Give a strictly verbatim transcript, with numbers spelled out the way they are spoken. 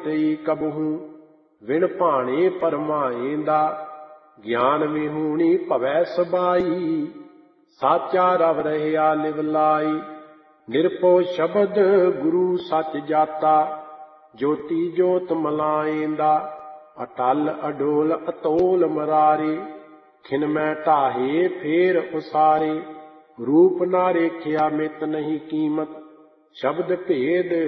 ਤਈ ਕਬਹੂ, ਵਿਣ ਭਾਣੇ ਪਰਮਾਏਂਦਾ, ਗਿਆਨ ਵਿਹੂਣੀ ਭਵੈ ਸਬਾਈ। ਸਾਚਾ ਰਵ ਰਹਿਆ ਲਿਵ ਲਾਈ, ਨਿਰਭਉ ਸ਼ਬਦ ਗੁਰੂ ਸੱਚ ਜਾਤਾ, ਜੋਤੀ ਜੋਤ ਮਲਾਏਂਦਾ, ਅਟਲ ਅਡੋਲ ਅਤੋਲ ਮਰਾਰੇ। ਖਿਨ ਮੈਂ ਢਾਹੇ ਫੇਰ ਉਸਾਰੇ, ਰੂਪ ਨਾ ਰੇਖਿਆ ਮਿਤ ਨਹੀਂ ਕੀਮਤ, ਸ਼ਬਦ ਭੇਦ